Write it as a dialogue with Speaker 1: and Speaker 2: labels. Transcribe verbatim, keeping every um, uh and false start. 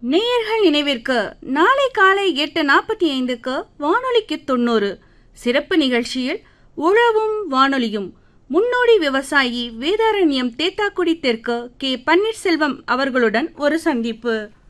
Speaker 1: நேயர்கள் நினைவிற்கு நாளை காலை எட்டு நாற்பத்தி ஐந்துக்கு வானொலிக்கு தொண்ணூறு சிறப்பு நிகழ்ச்சியில் உழவும் வானொலியும் முன்னோடி விவசாயி வேதாரண்யம் தேத்தாக்குடி தெற்கு கே பன்னீர்செல்வம் அவர்களுடன் ஒரு சந்திப்பு.